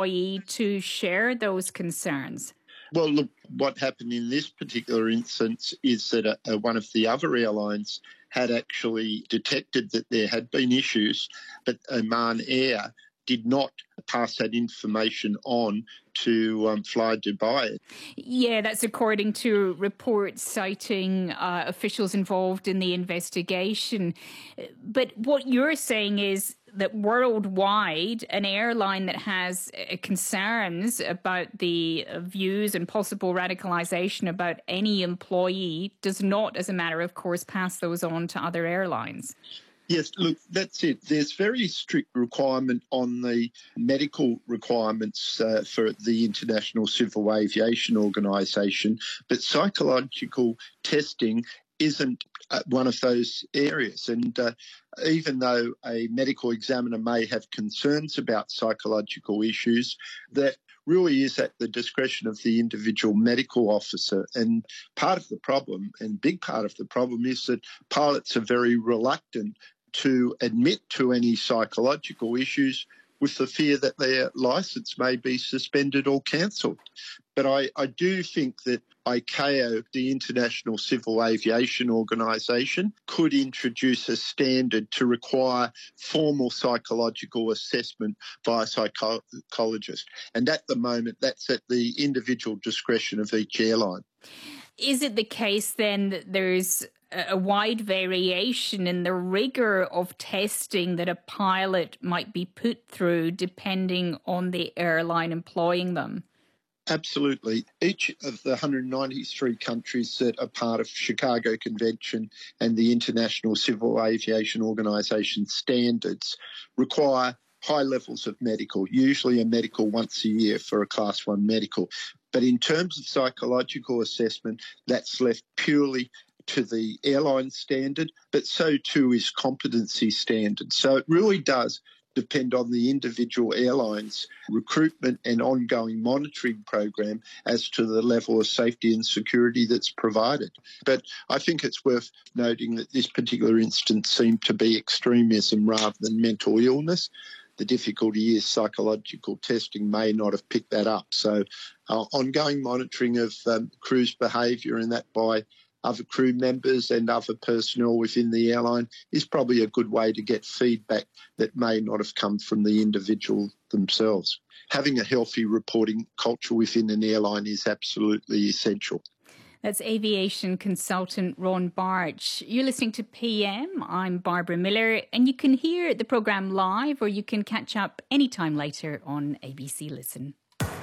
employee to share those concerns? Well, look, what happened in this particular instance is that one of the other airlines had actually detected that there had been issues, but Oman Air did not pass that information on to Fly Dubai. Yeah, that's according to reports citing officials involved in the investigation. But what you're saying is that worldwide, an airline that has concerns about the views and possible radicalisation about any employee does not, as a matter of course, pass those on to other airlines. Yes, look, that's it. There's very strict requirement on the medical requirements for the International Civil Aviation Organisation, but psychological testing isn't one of those areas. And even though a medical examiner may have concerns about psychological issues, that really is at the discretion of the individual medical officer. And part of the problem, and big part of the problem, is that pilots are very reluctant to admit to any psychological issues with the fear that their licence may be suspended or cancelled. But I do think that ICAO, the International Civil Aviation Organisation, could introduce a standard to require formal psychological assessment by a psychologist. And at the moment, that's at the individual discretion of each airline. Is it the case then that there's a wide variation in the rigour of testing that a pilot might be put through depending on the airline employing them? Absolutely. Each of the 193 countries that are part of Chicago Convention and the International Civil Aviation Organisation standards require high levels of medical, usually a medical once a year for a Class 1 medical. But in terms of psychological assessment, that's left purely to the airline standard, but so too is competency standard. So it really does depend on the individual airline's recruitment and ongoing monitoring program as to the level of safety and security that's provided. But I think it's worth noting that this particular instance seemed to be extremism rather than mental illness. The difficulty is psychological testing may not have picked that up. So ongoing monitoring of crew's behaviour and that by other crew members and other personnel within the airline is probably a good way to get feedback that may not have come from the individual themselves. Having a healthy reporting culture within an airline is absolutely essential. That's aviation consultant Ron Barch. You're listening to PM. I'm Barbara Miller, and you can hear the programme live or you can catch up anytime later on ABC Listen.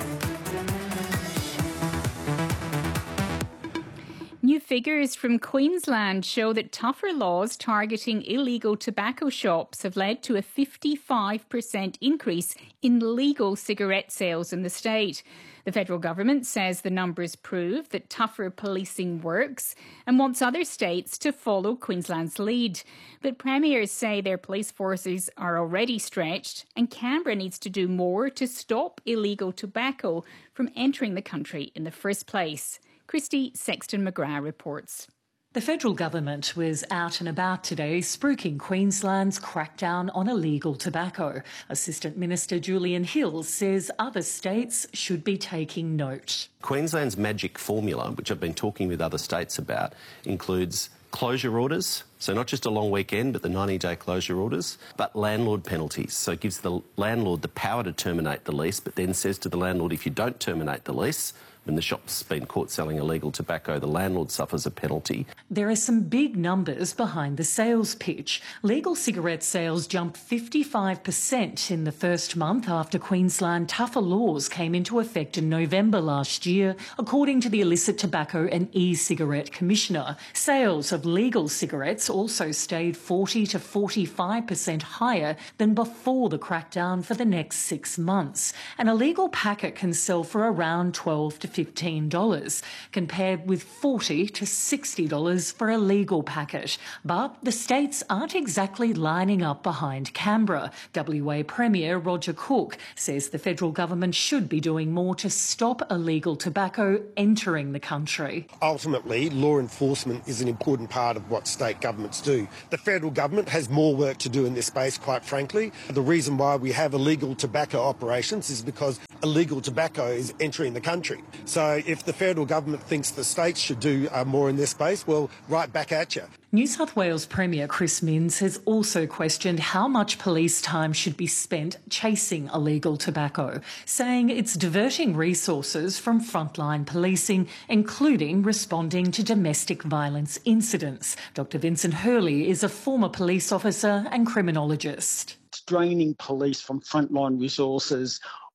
New figures from Queensland show that tougher laws targeting illegal tobacco shops have led to a 55% increase in legal cigarette sales in the state. The federal government says the numbers prove that tougher policing works and wants other states to follow Queensland's lead. But premiers say their police forces are already stretched and Canberra needs to do more to stop illegal tobacco from entering the country in the first place. Christy Sexton-McGrath reports. The federal government was out and about today spruiking Queensland's crackdown on illegal tobacco. Assistant Minister Julian Hill says other states should be taking note. Queensland's magic formula, which I've been talking with other states about, includes closure orders, so not just a long weekend, but the 90-day closure orders, but landlord penalties. So it gives the landlord the power to terminate the lease, but then says to the landlord, if you don't terminate the lease, when the shop's been caught selling illegal tobacco, the landlord suffers a penalty. There are some big numbers behind the sales pitch. Legal cigarette sales jumped 55% in the first month after Queensland tougher laws came into effect in November last year, according to the Illicit Tobacco and E-Cigarette Commissioner. Sales of legal cigarettes also stayed 40 to 45% higher than before the crackdown for the next 6 months. An illegal packet can sell for around $12 to $15, compared with $40 to $60 for a legal packet. But the states aren't exactly lining up behind Canberra. WA Premier Roger Cook says the federal government should be doing more to stop illegal tobacco entering the country. Ultimately, law enforcement is an important part of what state government governments do. The federal government has more work to do in this space, quite frankly. The reason why we have illegal tobacco operations is because illegal tobacco is entering the country. So if the federal government thinks the states should do more in this space, well, right back at you. New South Wales Premier Chris Minns has also questioned how much police time should be spent chasing illegal tobacco, saying it's diverting resources from frontline policing, including responding to domestic violence incidents. Dr Vincent Hurley is a former police officer and criminologist. It's draining police from frontline resources,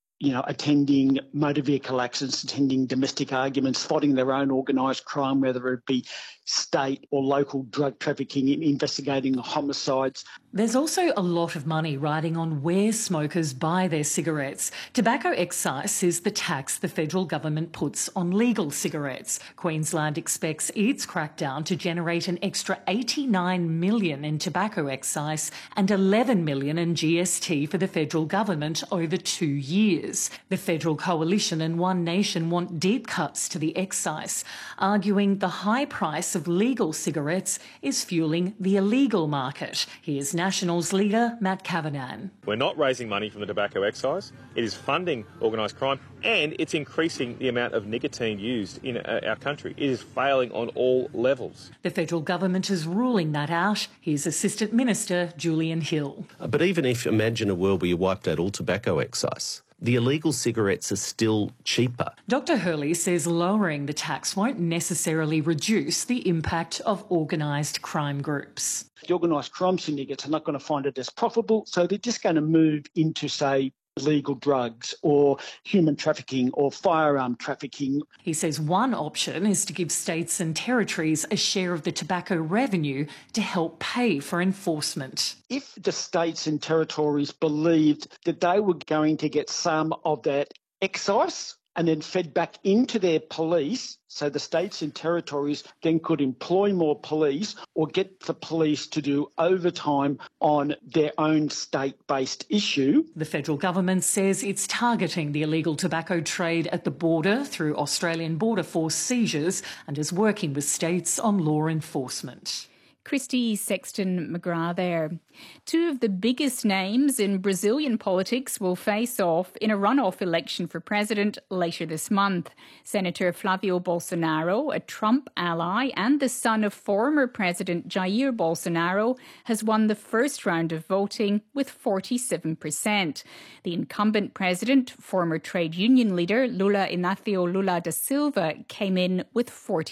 attending motor vehicle accidents, attending domestic arguments, spotting their own organised crime, whether it be state or local drug trafficking, investigating homicides. There's also a lot of money riding on where smokers buy their cigarettes. Tobacco excise is the tax the federal government puts on legal cigarettes. Queensland expects its crackdown to generate an extra $89 million in tobacco excise and $11 million in GST for the federal government over 2 years. The Federal Coalition and One Nation want deep cuts to the excise, arguing the high price of legal cigarettes is fueling the illegal market. Here's Nationals leader Matt Cavanan. We're not raising money from the tobacco excise. It is funding organised crime and it's increasing the amount of nicotine used in our country. It is failing on all levels. The federal government is ruling that out. Here's Assistant Minister Julian Hill. But even if imagine a world where you wiped out all tobacco excise, the illegal cigarettes are still cheaper. Dr Hurley says lowering the tax won't necessarily reduce the impact of organised crime groups. The organised crime syndicates are not going to find it as profitable, so they're just going to move into, say, illegal drugs or human trafficking or firearm trafficking. He says one option is to give states and territories a share of the tobacco revenue to help pay for enforcement. If the states and territories believed that they were going to get some of that excise and then fed back into their police, so the states and territories then could employ more police or get the police to do overtime on their own state-based issue. The federal government says it's targeting the illegal tobacco trade at the border through Australian Border Force seizures and is working with states on law enforcement. Christy Sexton McGrath there. Two of the biggest names in Brazilian politics will face off in a runoff election for president later this month. Senator Flávio Bolsonaro, a Trump ally and the son of former President Jair Bolsonaro, has won the first round of voting with 47%. The incumbent president, former trade union leader Lula Inácio Lula da Silva, came in with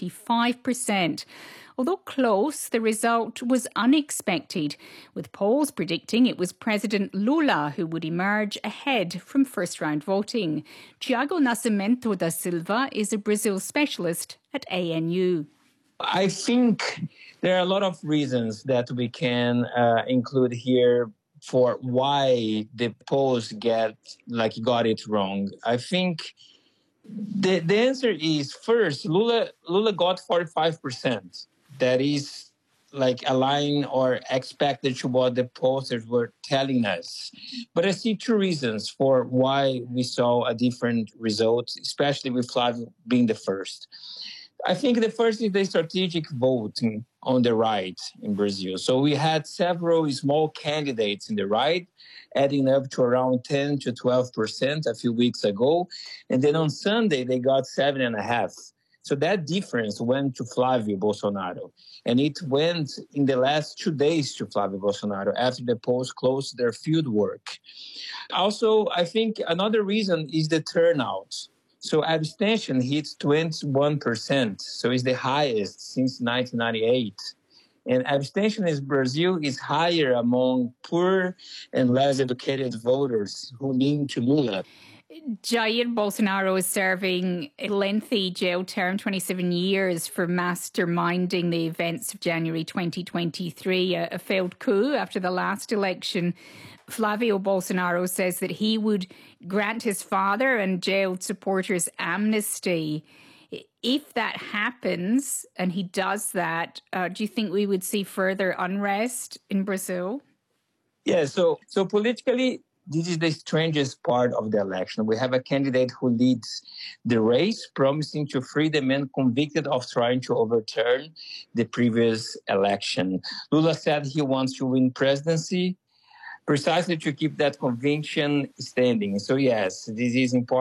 45%. Although close, the result was unexpected, with polls predicting it was President Lula who would emerge ahead from first-round voting. Tiago Nascimento da Silva is a Brazil specialist at ANU. I think there are a lot of reasons that we can include here for why the polls got it wrong. I think the answer is, first, Lula got 45%. That is aligned or expected to what the pollsters were telling us. But I see two reasons for why we saw a different result, especially with Flávio being the first. I think the first is the strategic voting on the right in Brazil. So we had several small candidates in the right, adding up to around 10 to 12% a few weeks ago. And then on Sunday, they got 7.5%. So that difference went to Flávio Bolsonaro. And it went in the last 2 days to Flávio Bolsonaro after the polls closed their field work. Also, I think another reason is the turnout. So abstention hits 21%. So it's the highest since 1998. And abstention in Brazil is higher among poor and less educated voters who lean to Lula. Jair Bolsonaro is serving a lengthy jail term, 27 years, for masterminding the events of January 2023, a failed coup after the last election. Flávio Bolsonaro says that he would grant his father and jailed supporters amnesty. If that happens, and he does that, do you think we would see further unrest in Brazil? Yeah, so politically, this is the strangest part of the election. We have a candidate who leads the race, promising to free the man convicted of trying to overturn the previous election. Lula said he wants to win presidency precisely to keep that conviction standing. So yes, this is important.